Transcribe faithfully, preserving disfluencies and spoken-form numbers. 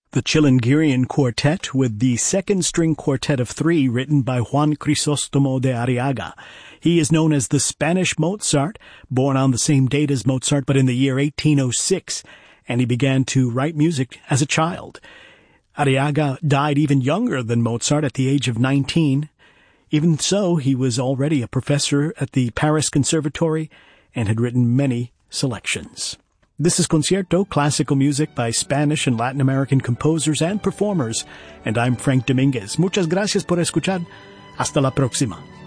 The Chilingirian Quartet with the second string quartet of three written by Juan Crisostomo de Arriaga. He is known as the Spanish Mozart, born on the same date as Mozart but in the year eighteen oh six, and he began to write music as a child. Arriaga died even younger than Mozart at the age of nineteen. Even so, he was already a professor at the Paris Conservatory and had written many selections. This is Concierto, classical music by Spanish and Latin American composers and performers, and I'm Frank Dominguez. Muchas gracias por escuchar. Hasta la próxima.